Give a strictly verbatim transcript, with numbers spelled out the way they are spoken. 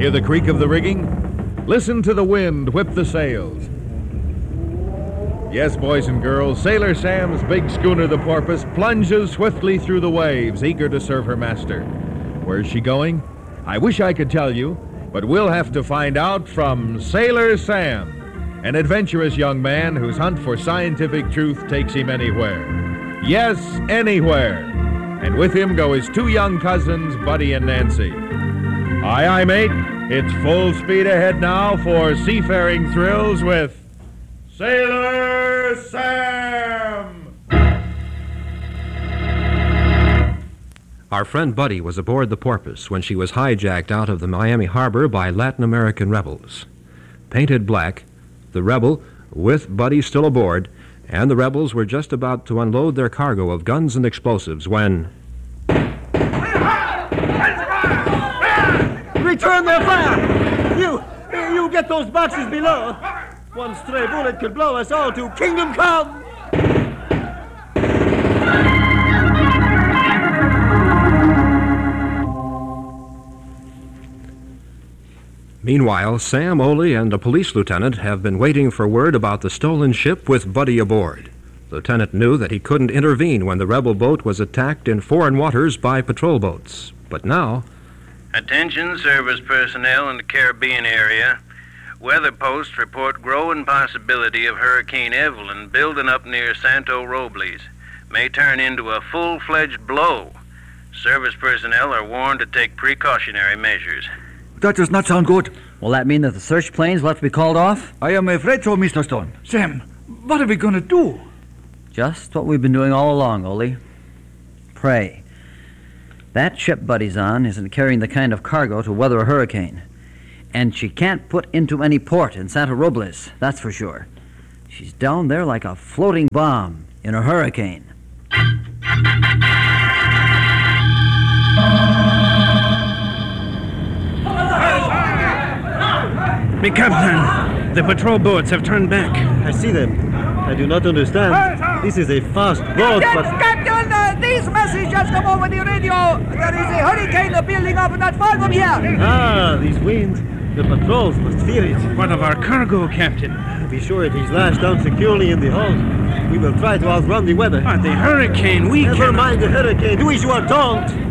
Hear the creak of the rigging? Listen to the wind whip the sails. Yes, boys and girls, Sailor Sam's big schooner, the Porpoise, plunges swiftly through the waves, eager to serve her master. Where's she going? I wish I could tell you, but we'll have to find out from Sailor Sam, an adventurous young man whose hunt for scientific truth takes him anywhere. Yes, anywhere. And with him go his two young cousins, Buddy and Nancy. Aye, aye, mate. It's full speed ahead now for seafaring thrills with Sailor Sam! Our friend Buddy was aboard the Porpoise when she was hijacked out of the Miami harbor by Latin American rebels. Painted black, the Rebel, with Buddy still aboard, and the rebels were just about to unload their cargo of guns and explosives when... Return their fire! You, you get those boxes below. One stray bullet could blow us all to Kingdom Come! Meanwhile, Sam, Ole, and a police lieutenant have been waiting for word about the stolen ship with Buddy aboard. Lieutenant knew that he couldn't intervene when the rebel boat was attacked in foreign waters by patrol boats. But now... Attention, service personnel in the Caribbean area. Weather posts report growing possibility of Hurricane Evelyn building up near Santo Robles. May turn into a full-fledged blow. Service personnel are warned to take precautionary measures. That does not sound good. Will that mean that the search planes will have to be called off? I am afraid so, Mister Stone. Sam, what are we going to do? Just what we've been doing all along, Ole. Pray. That ship Buddy's on isn't carrying the kind of cargo to weather a hurricane. And she can't put into any port in Santa Robles, that's for sure. She's down there like a floating bomb in a hurricane. Me Captain, the patrol boats have turned back. I see them. I do not understand. This is a fast boat, but... Captain, uh, these messages just come over the radio. There is a hurricane building up not far from here. Ah, these winds. The patrols must fear it. What of our cargo, Captain? Be sure it is lashed down securely in the hold. We will try to outrun the weather. But the hurricane, we Never cannot... mind the hurricane. Do as you are told.